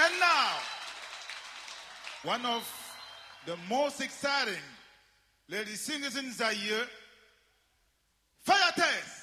And now, one of the most exciting lady singers in Zaire, Fire Test.